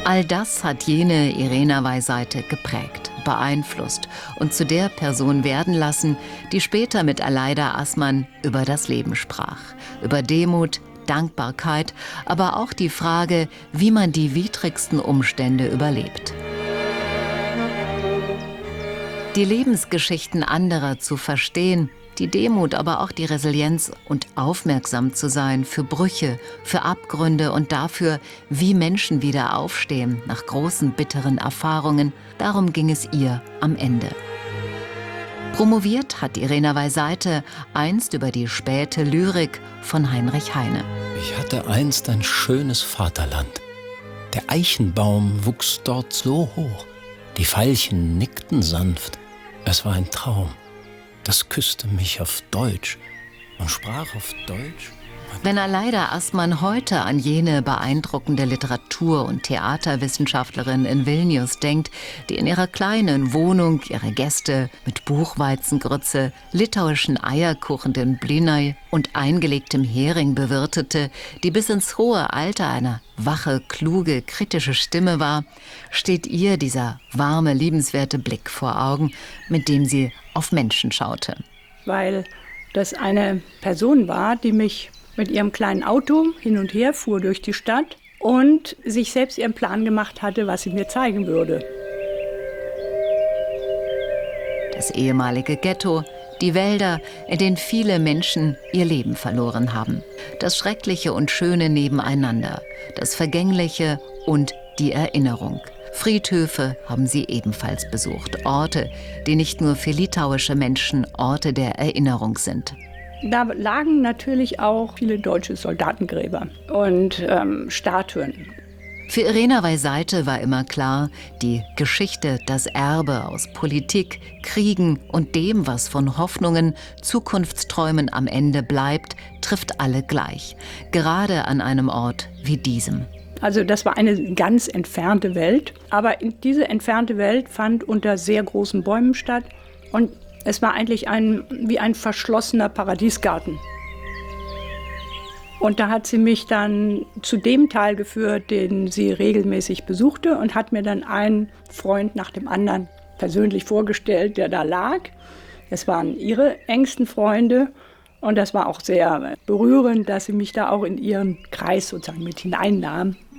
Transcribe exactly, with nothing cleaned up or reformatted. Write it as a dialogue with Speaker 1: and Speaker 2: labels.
Speaker 1: All das hat jene Irena Weiseite geprägt, beeinflusst und zu der Person werden lassen, die später mit Aleida Assmann über das Leben sprach. Über Demut, Dankbarkeit, aber auch die Frage, wie man die widrigsten Umstände überlebt. Die Lebensgeschichten anderer zu verstehen, die Demut, aber auch die Resilienz und aufmerksam zu sein für Brüche, für Abgründe und dafür, wie Menschen wieder aufstehen nach großen, bitteren Erfahrungen, darum ging es ihr am Ende. Promoviert hat Irena Weiseite einst über die späte Lyrik von Heinrich Heine.
Speaker 2: Ich hatte einst ein schönes Vaterland. Der Eichenbaum wuchs dort so hoch, die Veilchen nickten sanft. Es war ein Traum. Das küsste mich auf Deutsch und sprach auf Deutsch.
Speaker 1: Wenn Aleida Assmann heute an jene beeindruckende Literatur- und Theaterwissenschaftlerin in Vilnius denkt, die in ihrer kleinen Wohnung ihre Gäste mit Buchweizengrütze, litauischen Eierkuchen, den Blynai und eingelegtem Hering bewirtete, die bis ins hohe Alter eine wache, kluge, kritische Stimme war, steht ihr dieser warme, liebenswerte Blick vor Augen, mit dem sie auf Menschen schaute.
Speaker 3: Weil das eine Person war, die mich mit ihrem kleinen Auto hin und her fuhr durch die Stadt und sich selbst ihren Plan gemacht hatte, was sie mir zeigen würde.
Speaker 1: Das ehemalige Ghetto, die Wälder, in denen viele Menschen ihr Leben verloren haben. Das Schreckliche und Schöne nebeneinander, das Vergängliche und die Erinnerung. Friedhöfe haben sie ebenfalls besucht, Orte, die nicht nur für litauische Menschen Orte der Erinnerung sind.
Speaker 3: Da lagen natürlich auch viele deutsche Soldatengräber und ähm, Statuen.
Speaker 1: Für Irena Weiseite war immer klar, die Geschichte, das Erbe aus Politik, Kriegen und dem, was von Hoffnungen, Zukunftsträumen am Ende bleibt, trifft alle gleich. Gerade an einem Ort wie diesem.
Speaker 3: Also das war eine ganz entfernte Welt, aber diese entfernte Welt fand unter sehr großen Bäumen statt und es war eigentlich ein, wie ein verschlossener Paradiesgarten. Und da hat sie mich dann zu dem Teil geführt, den sie regelmäßig besuchte und hat mir dann einen Freund nach dem anderen persönlich vorgestellt, der da lag. Es waren ihre engsten Freunde und das war auch sehr berührend, dass sie mich da auch in ihren Kreis sozusagen mit hineinnahm.